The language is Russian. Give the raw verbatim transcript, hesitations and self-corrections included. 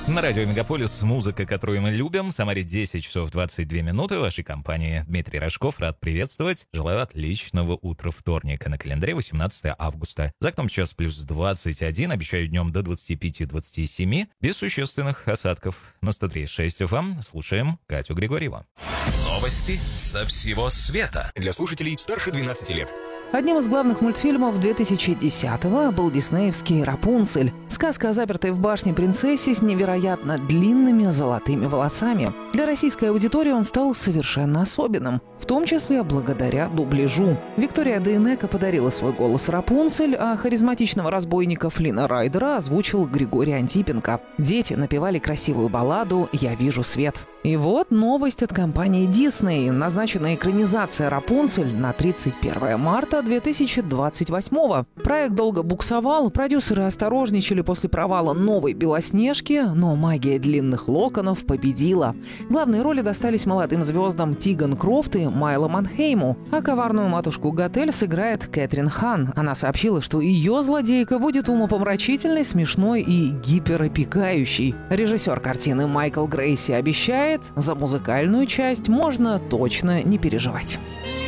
На радио Мегаполис музыка, которую мы любим. В Самаре десять часов двадцать две минуты. В вашей компании Дмитрий Рожков. Рад приветствовать. Желаю отличного утра вторника. На календаре восемнадцатое августа. За окном час плюс двадцать один. Обещаю днем до двадцати пяти — двадцати семи. Без существенных осадков. На сто три и шесть эф эм слушаем Катю Григорьеву. Новости со всего света. Для слушателей старше двенадцати лет. Одним из главных мультфильмов две тысячи десятого был диснеевский «Рапунцель». Сказка о запертой в башне принцессе с невероятно длинными золотыми волосами. Для российской аудитории он стал совершенно особенным, в том числе благодаря дубляжу. Виктория Дейнеко подарила свой голос Рапунцель, а харизматичного разбойника Флина Райдера озвучил Григорий Антипенко. Дети напевали красивую балладу «Я вижу свет». И вот новость от компании Disney. Назначена экранизация «Рапунцель» на тридцать первое марта две тысячи двадцать восьмого. Проект долго буксовал, продюсеры осторожничали после провала новой «Белоснежки», но магия длинных локонов победила. Главные роли достались молодым звездам Тиган Крофт и Майло Манхейму, а коварную матушку Готель сыграет Кэтрин Хан. Она сообщила, что ее злодейка будет умопомрачительной, смешной и гиперопекающей. Режиссер картины Майкл Грейси обещает, за музыкальную часть можно точно не переживать.